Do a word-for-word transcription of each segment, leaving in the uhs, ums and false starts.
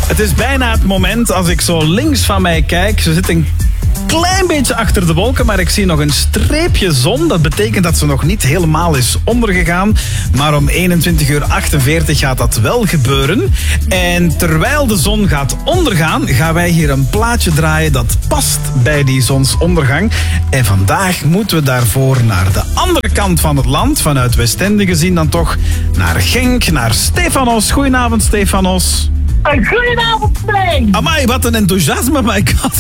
Het is bijna het moment als ik zo links van mij kijk. Ze zit een klein beetje achter de wolken, maar ik zie nog een streepje zon. Dat betekent dat ze nog niet helemaal is ondergegaan. Maar om eenentwintig uur achtenveertig gaat dat wel gebeuren. En terwijl de zon gaat ondergaan, gaan wij hier een plaatje draaien dat past bij die zonsondergang. En vandaag moeten we daarvoor naar de andere kant van het land, vanuit Westende gezien dan toch, naar Genk, naar Stefanos. Goedenavond, Stefanos. Goedenavond, Stijn. Amai, wat een enthousiasme, my god.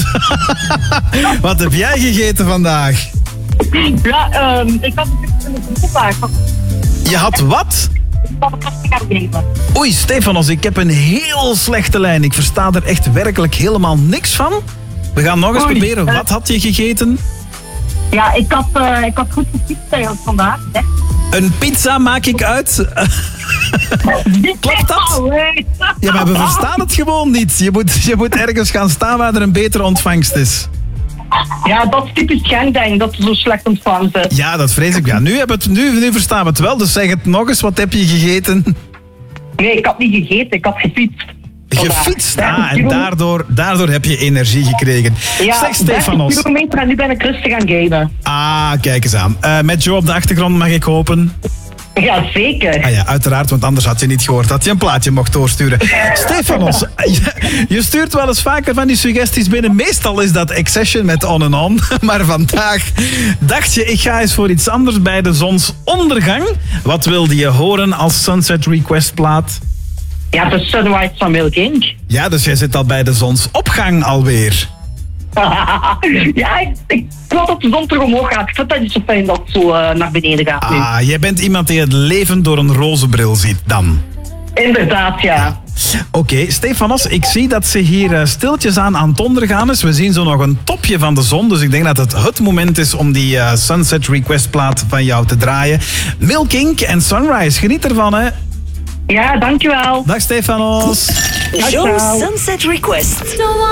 Wat heb jij gegeten vandaag? Ja, um, ik had een groepvaart. Je had wat? Ik had een rustig aan geven. Oei, Stefanos, ik heb een heel slechte lijn. Ik versta er echt werkelijk helemaal niks van. We gaan nog eens Oei, proberen. uh, Wat had je gegeten? Ja, ik had, uh, ik had goed gefietst eigenlijk vandaag. Hè. Een pizza maak ik uit. Klopt dat? Ja, maar we verstaan het gewoon niet. Je moet, je moet ergens gaan staan waar er een betere ontvangst is. Ja, dat is typisch Genk, denk ik, dat ze zo slecht ontvangen zijn. Ja, dat vrees ik. Ja, nu, hebben we het, nu, nu verstaan we het wel, dus zeg het nog eens. Wat heb je gegeten? Nee, ik had niet gegeten, ik had gefietst. Gefietst, ah, en daardoor, daardoor heb je energie gekregen. Ja, zeg, Stefanos. kilometer en nu ben ik rustig aan gamen. Ah, kijk eens aan. Uh, met Joe op de achtergrond, mag ik hopen? Ja, zeker. Ah ja, uiteraard, want anders had je niet gehoord dat je een plaatje mocht doorsturen. Stefanos, je, je stuurt wel eens vaker van die suggesties binnen. Meestal is dat Accession met On and On. Maar vandaag dacht je, ik ga eens voor iets anders bij de zonsondergang. Wat wilde je horen als Sunset Request plaat? Ja, de Sunrise van Milking. Ja, dus jij zit al bij de zonsopgang alweer. Ja, ik, ik wil dat de zon terug omhoog gaat. Ik vind dat niet zo fijn dat het zo uh, naar beneden gaat nu. Ah, jij bent iemand die het leven door een roze bril ziet dan. Inderdaad, ja. Oké, okay, Stefanos, ik zie dat ze hier uh, stiltjes aan aan het ondergaan is. We zien zo nog een topje van de zon, dus ik denk dat het het moment is om die uh, Sunset Request plaat van jou te draaien. Milking en Sunrise, geniet ervan, hè. Ja, dankjewel. Dag, Stefanos. Joe Sunset Request.